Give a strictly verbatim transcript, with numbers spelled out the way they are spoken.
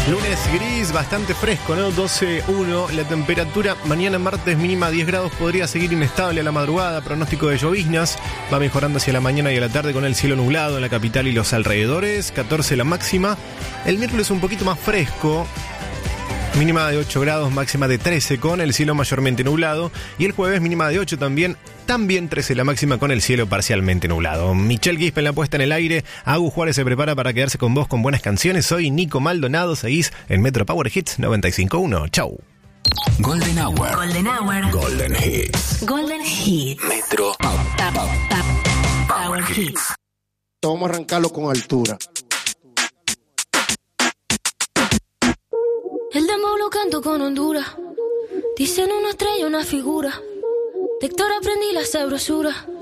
Lunes gris, bastante fresco, ¿no? doce uno la temperatura. Mañana martes mínima diez grados, podría seguir inestable a la madrugada. Pronóstico de lloviznas. Va mejorando hacia la mañana y a la tarde con el cielo nublado en la capital y los alrededores. catorce la máxima. El miércoles un poquito más fresco. Mínima de ocho grados, máxima de trece con el cielo mayormente nublado. Y el jueves mínima de ocho también, también trece la máxima con el cielo parcialmente nublado. Michelle Gispe en la puesta en el aire. Agu Juárez se prepara para quedarse con vos con buenas canciones. Soy Nico Maldonado, seguís en Metro Power Hits noventa y cinco punto uno. Chau. Golden Hour. Golden Hour. Golden Hits. Golden Hits. Metro Tap, tap, Power Hits. Vamos a arrancarlo con altura. El demo lo canto con Honduras. Dicen una estrella, una figura. De Héctor aprendí la sabrosura.